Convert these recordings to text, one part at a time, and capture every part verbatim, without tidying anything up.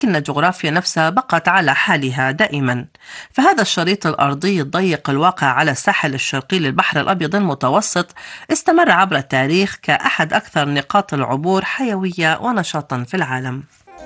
لكن الجغرافيا نفسها بقت على حالها دائما. فهذا الشريط الأرضي الضيق الواقع على الساحل الشرقي للبحر الأبيض المتوسط استمر عبر التاريخ كأحد أكثر نقاط العبور حيوية ونشاطا في العالم.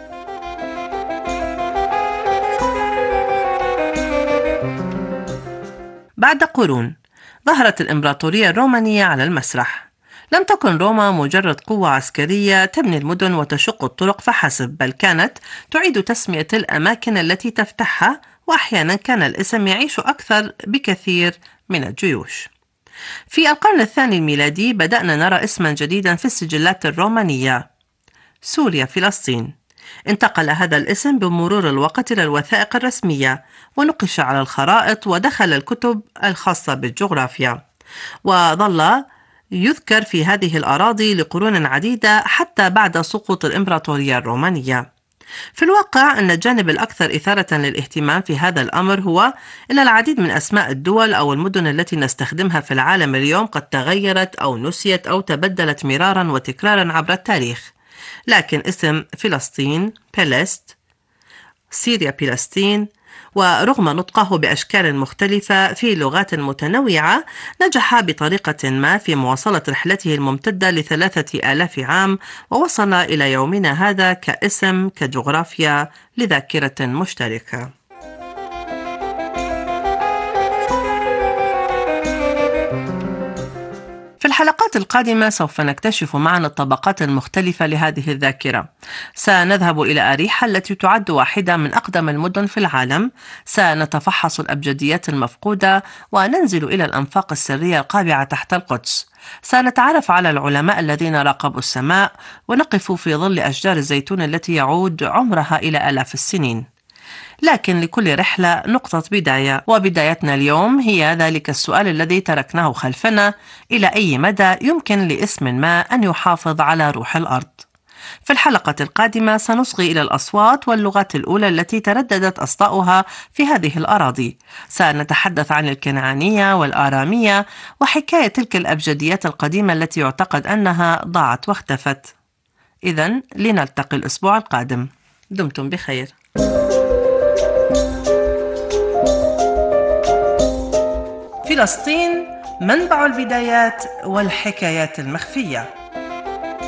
بعد قرون ظهرت الإمبراطورية الرومانية على المسرح. لم تكن روما مجرد قوة عسكرية تبني المدن وتشق الطرق فحسب، بل كانت تعيد تسمية الأماكن التي تفتحها، وأحيانا كان الاسم يعيش أكثر بكثير من الجيوش. في القرن الثاني الميلادي بدأنا نرى اسما جديدا في السجلات الرومانية: سوريا فلسطين. انتقل هذا الاسم بمرور الوقت إلى الوثائق الرسمية، ونقش على الخرائط، ودخل الكتب الخاصة بالجغرافيا، وظل يذكر في هذه الأراضي لقرون عديدة حتى بعد سقوط الإمبراطورية الرومانية. في الواقع أن الجانب الأكثر إثارة للاهتمام في هذا الأمر هو أن العديد من أسماء الدول أو المدن التي نستخدمها في العالم اليوم قد تغيرت أو نسيت أو تبدلت مرارا وتكرارا عبر التاريخ، لكن اسم فلسطين بلست، سوريا فلسطين، ورغم نطقه بأشكال مختلفة في لغات متنوعة نجح بطريقة ما في مواصلة رحلته الممتدة لثلاثة آلاف عام، ووصل إلى يومنا هذا كاسم كجغرافيا لذاكرة مشتركة. في الحلقات القادمة سوف نكتشف معا الطبقات المختلفة لهذه الذاكرة. سنذهب إلى أريحا التي تعد واحدة من أقدم المدن في العالم، سنتفحص الأبجديات المفقودة، وننزل إلى الأنفاق السرية القابعة تحت القدس. سنتعرف على العلماء الذين راقبوا السماء، ونقف في ظل أشجار الزيتون التي يعود عمرها إلى آلاف السنين. لكن لكل رحلة نقطة بداية، وبدايتنا اليوم هي ذلك السؤال الذي تركناه خلفنا: إلى أي مدى يمكن لاسم ما أن يحافظ على روح الأرض؟ في الحلقة القادمة سنصغي إلى الأصوات واللغات الأولى التي ترددت أصداؤها في هذه الأراضي. سنتحدث عن الكنعانية والآرامية وحكاية تلك الأبجديات القديمة التي يعتقد أنها ضاعت واختفت. إذن لنلتقي الأسبوع القادم. دمتم بخير. فلسطين، منبع البدايات والحكايات المخفية.